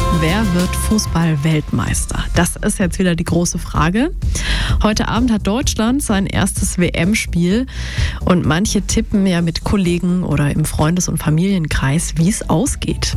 Wer wird Fußball-Weltmeister? Das ist jetzt wieder die große Frage. Heute Abend hat Deutschland sein erstes WM-Spiel und manche tippen ja mit Kollegen oder im Freundes- und Familienkreis, wie es ausgeht.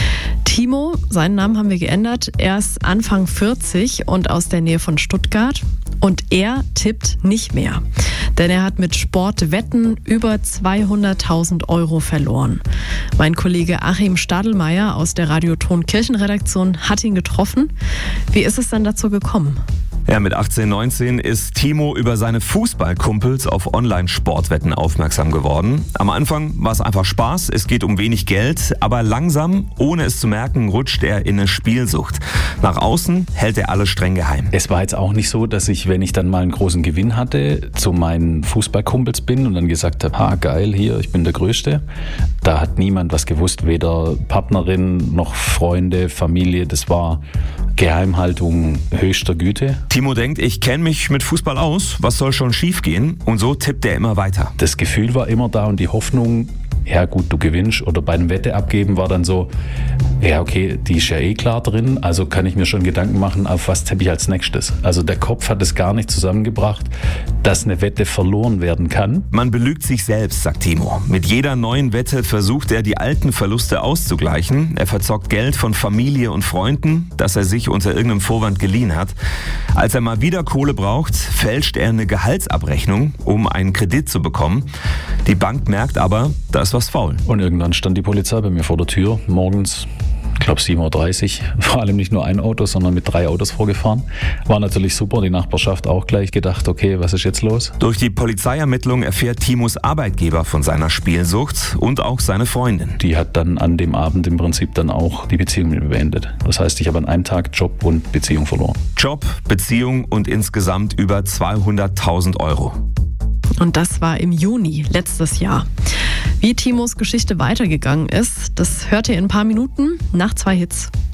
Timo, seinen Namen haben wir geändert, er ist Anfang 40 und aus der Nähe von Stuttgart. Und er tippt nicht mehr, denn er hat mit Sportwetten über 200.000 Euro verloren. Mein Kollege Achim Stadelmeier aus der Radio-Ton Kirchenredaktion hat ihn getroffen. Wie ist es denn dazu gekommen? Ja, mit 18, 19 ist Timo über seine Fußballkumpels auf Online-Sportwetten aufmerksam geworden. Am Anfang war es einfach Spaß, es geht um wenig Geld, aber langsam, ohne es zu merken, rutscht er in eine Spielsucht. Nach außen hält er alles streng geheim. Es war jetzt auch nicht so, dass ich, wenn ich dann mal einen großen Gewinn hatte, zu meinen Fußballkumpels bin und dann gesagt habe, geil, hier, ich bin der Größte. Da hat niemand was gewusst, weder Partnerin noch Freunde, Familie, das war Geheimhaltung höchster Güte. Timo denkt, ich kenne mich mit Fußball aus, was soll schon schief gehen? Und so tippt er immer weiter. Das Gefühl war immer da und die Hoffnung, ja gut, du gewinnst, oder bei einem Wette abgeben war dann so, ja okay, die ist ja eh klar drin, also kann ich mir schon Gedanken machen, auf was tippe ich als nächstes. Also der Kopf hat es gar nicht zusammengebracht, dass eine Wette verloren werden kann. Man belügt sich selbst, sagt Timo. Mit jeder neuen Wette versucht er, die alten Verluste auszugleichen. Er verzockt Geld von Familie und Freunden, das er sich unter irgendeinem Vorwand geliehen hat. Als er mal wieder Kohle braucht, fälscht er eine Gehaltsabrechnung, um einen Kredit zu bekommen. Die Bank merkt aber, da ist was faul. Und irgendwann stand die Polizei bei mir vor der Tür, morgens, ich glaube 7.30 Uhr, vor allem nicht nur ein Auto, sondern mit 3 Autos vorgefahren. War natürlich super, die Nachbarschaft auch gleich gedacht, okay, was ist jetzt los? Durch die Polizeiermittlung erfährt Timos Arbeitgeber von seiner Spielsucht und auch seine Freundin. Die hat dann an dem Abend im Prinzip dann auch die Beziehung mit mir beendet. Das heißt, ich habe an einem Tag Job und Beziehung verloren. Job, Beziehung und insgesamt über 200.000 Euro. Und das war im Juni letztes Jahr. Wie Timos Geschichte weitergegangen ist, das hört ihr in ein paar Minuten nach 2 Hits.